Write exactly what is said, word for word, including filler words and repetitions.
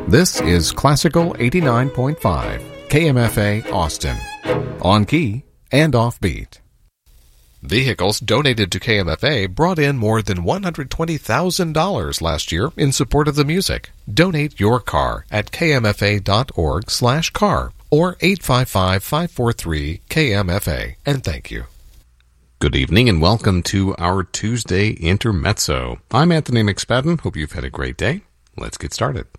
This is Classical eighty-nine point five, K M F A Austin. On key and offbeat. Vehicles donated to K M F A brought in more than one hundred twenty thousand dollars last year in support of the music. Donate your car at kmfa.org slash car or eight five five, five four three, K M F A. And thank you. Good evening and welcome to our Tuesday Intermezzo. I'm Anthony McSpadden. Hope you've had a great day. Let's get started.